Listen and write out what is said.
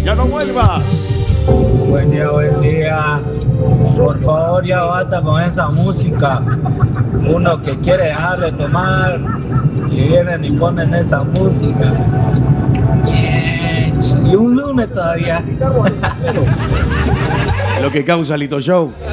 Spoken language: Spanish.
Ya no vuelvas. Buen día, buen día. Por favor, ya basta con esa música. Uno que quiere dejar de tomar y vienen y ponen esa música. Y un lunes todavía. Lo que causa Lito Show.